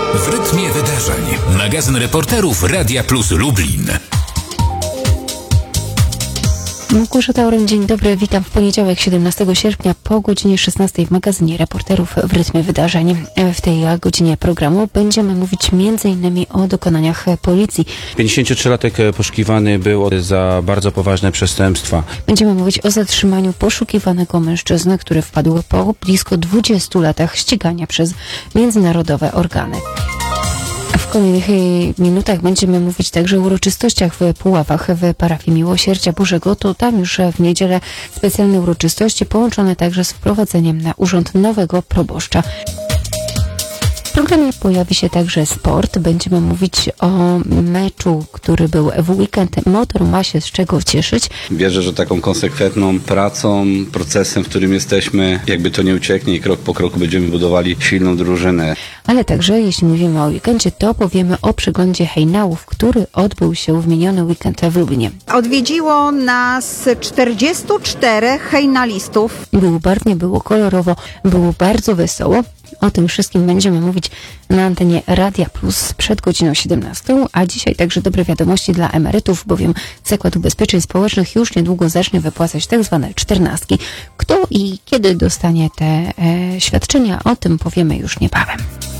W rytmie wydarzeń. Magazyn reporterów Radia Plus Lublin. Małgorzata Tauron, dzień dobry, witam w poniedziałek 17 sierpnia po godzinie 16 w magazynie reporterów w rytmie wydarzeń. W tej godzinie programu będziemy mówić m.in. o dokonaniach policji. 53-latek poszukiwany był za bardzo poważne przestępstwa. Będziemy mówić o zatrzymaniu poszukiwanego mężczyzny, który wpadł po blisko 20 latach ścigania przez międzynarodowe organy. W kolejnych minutach będziemy mówić także o uroczystościach w Puławach w parafii Miłosierdzia Bożego. To tam już w niedzielę specjalne uroczystości połączone także z wprowadzeniem na urząd nowego proboszcza. W programie pojawi się także sport. Będziemy mówić o meczu, który był w weekend. Motor ma się z czego cieszyć. Wierzę, że taką konsekwentną pracą, procesem, w którym jesteśmy, jakby to nie ucieknie i krok po kroku będziemy budowali silną drużynę. Ale także, jeśli mówimy o weekendzie, to powiemy o przeglądzie hejnałów, który odbył się w miniony weekend w Lublinie. Odwiedziło nas 44 hejnalistów. Było barwnie, było kolorowo, było bardzo wesoło. O tym wszystkim będziemy mówić na antenie Radia Plus przed godziną 17, a dzisiaj także dobre wiadomości dla emerytów, bowiem Zakład Ubezpieczeń Społecznych już niedługo zacznie wypłacać tak zwane 14. Kto i kiedy dostanie te świadczenia, o tym powiemy już niebawem.